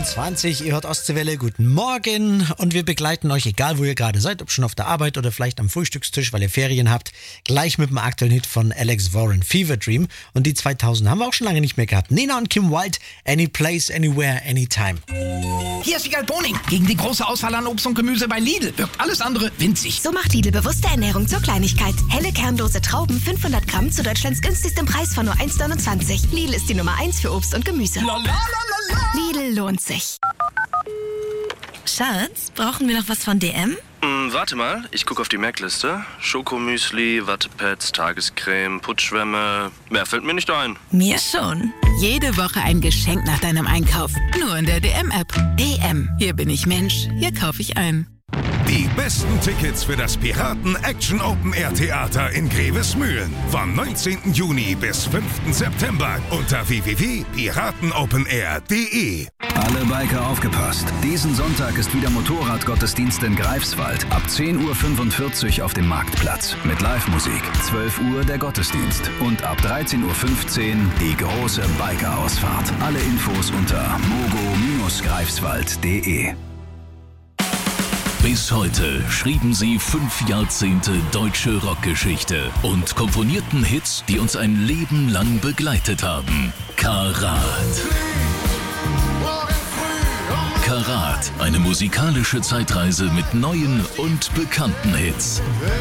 A24, ihr hört Ostseewelle, guten Morgen und wir begleiten euch, egal wo ihr gerade seid, ob schon auf der Arbeit oder vielleicht am Frühstückstisch, weil ihr Ferien habt, gleich mit dem aktuellen Hit von Alex Warren, Fever Dream, und die 2000 haben wir auch schon lange nicht mehr gehabt. Nena und Kim Wilde, Any Place, Anywhere, Anytime. Hier ist Wiegald Boning. Gegen die große Auswahl an Obst und Gemüse bei Lidl wirkt alles andere winzig. So macht Lidl bewusste Ernährung zur Kleinigkeit. Helle kernlose Trauben, 500 Gramm zu Deutschlands günstigstem Preis von nur 1,29. Lidl ist die Nummer 1 für Obst und Gemüse. Lidl lohnt sich. Schatz, brauchen wir noch was von DM? Warte mal, ich gucke auf die Merkliste. Schokomüsli, Wattepads, Tagescreme, Putzschwämme. Mehr fällt mir nicht ein. Mir schon. Jede Woche ein Geschenk nach deinem Einkauf. Nur in der DM-App. DM. Hier bin ich Mensch. Hier kaufe ich ein. Die besten Tickets für das Piraten-Action-Open-Air-Theater in Grevesmühlen. Vom 19. Juni bis 5. September unter www.piratenopenair.de. Alle Biker aufgepasst. Diesen Sonntag ist wieder Motorradgottesdienst in Greifswald. Ab 10.45 Uhr auf dem Marktplatz. Mit Live-Musik. 12 Uhr der Gottesdienst. Und ab 13.15 Uhr die große Biker-Ausfahrt. Alle Infos unter mogo-greifswald.de. Bis heute schrieben sie 5 Jahrzehnte deutsche Rockgeschichte und komponierten Hits, die uns ein Leben lang begleitet haben. Karat. Karat, eine musikalische Zeitreise mit neuen und bekannten Hits.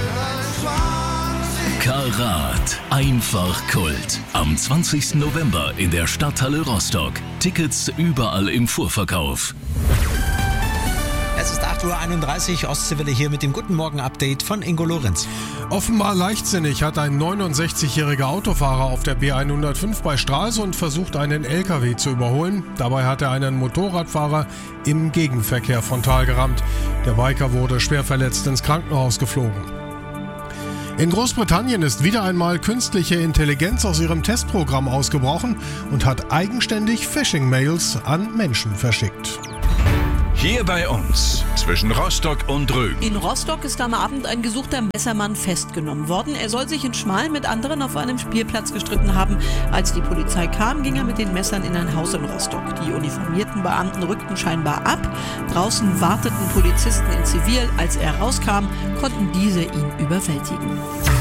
Karat, einfach Kult. Am 20. November in der Stadthalle Rostock. Tickets überall im Vorverkauf. Es ist 8.31 Uhr, Ostseewelle hier mit dem Guten Morgen-Update von Ingo Lorenz. Offenbar leichtsinnig hat ein 69-jähriger Autofahrer auf der B105 bei Stralsund versucht, einen LKW zu überholen. Dabei hat er einen Motorradfahrer im Gegenverkehr frontal gerammt. Der Biker wurde schwer verletzt ins Krankenhaus geflogen. In Großbritannien ist wieder einmal künstliche Intelligenz aus ihrem Testprogramm ausgebrochen und hat eigenständig Phishing-Mails an Menschen verschickt. Hier bei uns, zwischen Rostock und Rügen. In Rostock ist am Abend ein gesuchter Messermann festgenommen worden. Er soll sich in Schmalen mit anderen auf einem Spielplatz gestritten haben. Als die Polizei kam, ging er mit den Messern in ein Haus in Rostock. Die uniformierten Beamten rückten scheinbar ab. Draußen warteten Polizisten in Zivil. Als er rauskam, konnten diese ihn überwältigen.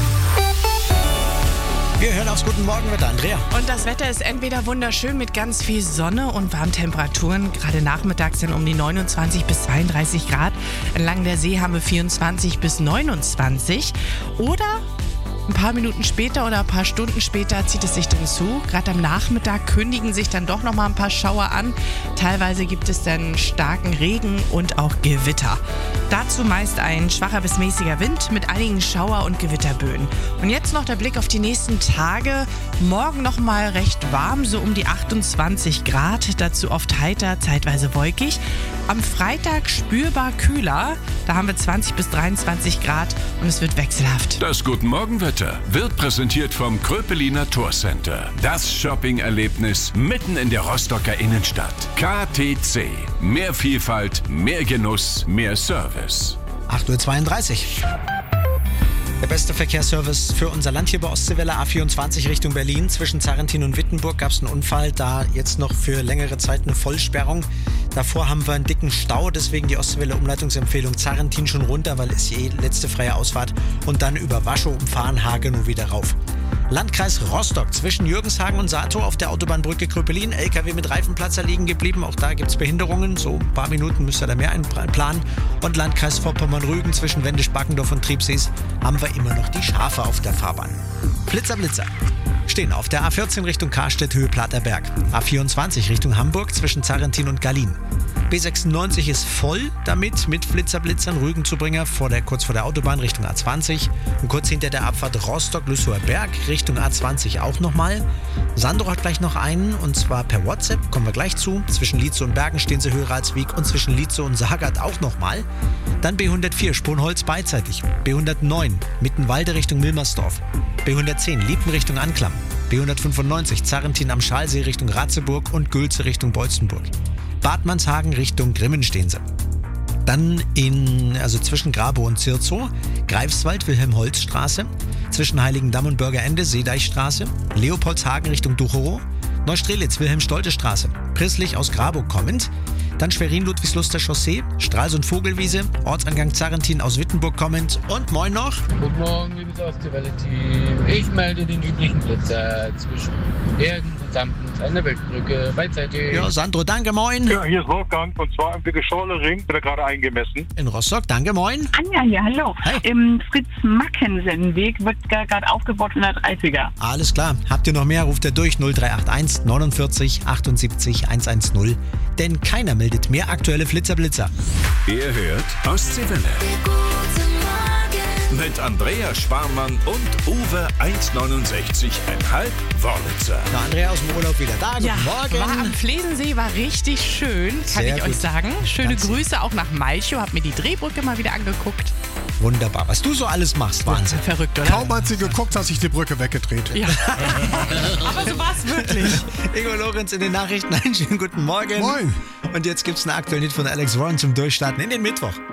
Wir hören aufs Guten Morgenwetter, Andrea. Und das Wetter ist entweder wunderschön mit ganz viel Sonne und warmen Temperaturen. Gerade nachmittags sind um die 29 bis 32 Grad. Entlang der See haben wir 24 bis 29. Oder ein paar Minuten später oder ein paar Stunden später zieht es sich dann zu. Gerade am Nachmittag kündigen sich dann doch noch mal ein paar Schauer an. Teilweise gibt es dann starken Regen und auch Gewitter. Dazu meist ein schwacher bis mäßiger Wind mit einigen Schauer- und Gewitterböen. Und jetzt noch der Blick auf die nächsten Tage. Morgen noch mal recht warm, so um die 28 Grad. Dazu oft heiter, zeitweise wolkig. Am Freitag spürbar kühler. Da haben wir 20 bis 23 Grad und es wird wechselhaft. Das Guten Morgenwetter wird präsentiert vom Kröpeliner Tourcenter. Das Shopping-Erlebnis mitten in der Rostocker Innenstadt. KTC. Mehr Vielfalt, mehr Genuss, mehr Service. 8.32 Uhr. Der beste Verkehrsservice für unser Land hier bei Ostseewelle, A24 Richtung Berlin. Zwischen Zarrentin und Wittenburg gab es einen Unfall, da jetzt noch für längere Zeit eine Vollsperrung. Davor haben wir einen dicken Stau, deswegen die Ostseewelle Umleitungsempfehlung Zarrentin schon runter, weil es die letzte freie Ausfahrt, und dann über Waschow umfahren, Hagenow wieder rauf. Landkreis Rostock, zwischen Jürgenshagen und Satow auf der Autobahnbrücke Kröpelin, LKW mit Reifenplatzer liegen geblieben, auch da gibt es Behinderungen, so ein paar Minuten müsst ihr da mehr einplanen. Und Landkreis Vorpommern-Rügen zwischen Wendisch-Backendorf und Triebsees haben wir immer noch die Schafe auf der Fahrbahn. Blitzer stehen auf der A14 Richtung Karstedt, Höhe Platerberg. A24 Richtung Hamburg zwischen Zarrentin und Gallin. B96 ist voll damit, mit Blitzern Rügen zu bringen, kurz vor der Autobahn Richtung A20 und kurz hinter der Abfahrt Rostock-Lüssower Berg Richtung A20 auch nochmal. Sandro hat gleich noch einen, und zwar per WhatsApp, kommen wir gleich zu. Zwischen Lietzow und Bergen stehen sie höher als Wieg und zwischen Lietzow und Sagard auch nochmal. Dann B104 Sponholz beidseitig, B109 Mittenwalde Richtung Milmersdorf, B110 Liepen Richtung Anklam, B195 Zarrentin am Schalsee Richtung Ratzeburg und Gülze Richtung Beutzenburg. Bad Manshagen Richtung Grimmen stehen sie. Dann zwischen Grabow und Zirzow, Greifswald Wilhelm-Holz-Straße, zwischen Heiligendamm und Bürgerende Seedeichstraße, Leopoldshagen Richtung Duchow, Neustrelitz Wilhelm-Stolte-Straße, Prisslich aus Grabow kommend, Dann Schwerin-Ludwigsluster Chaussee, Stralsund Vogelwiese, Ortsangang Zarrentin aus Wittenburg kommend und moin noch. Guten Morgen, liebes Ostseewelle-Team. Ich melde den üblichen Blitzer zwischen Bergen und Sampens an der Weltbrücke beidseitig. Ja, Sandro, danke, moin. Ja, hier ist Wolfgang und zwar im Wicke-Schorle-Ring, wird er gerade eingemessen. In Rostock, danke, moin. Anja hier, hallo. Hey. Im Fritz-Mackensen-Weg wird gerade aufgebaut von der 30er. Alles klar. Habt ihr noch mehr, ruft ihr durch 0381 49 78 110. Denn keiner meldet mehr aktuelle Flitzer-Blitzer. Ihr hört Ostseewelle. Mit Andrea Sparmann und Uwe 1,69,5 Wörlitzer. Na, Andrea aus dem Urlaub wieder da. Guten Morgen. War am Flesensee, war richtig schön, kann Sehr ich gut. euch sagen. Schöne Ganz Grüße auch nach Malchow, hab mir die Drehbrücke mal wieder angeguckt. Wunderbar. Was du so alles machst, Wahnsinn. Verrückt, oder? Kaum hat sie geguckt, hat sich die Brücke weggedreht. Ja. Aber so war es wirklich. Ingo Lorenz in den Nachrichten. Einen schönen guten Morgen. Moin. Und jetzt gibt's einen aktuellen Hit von Alex Warren zum Durchstarten in den Mittwoch.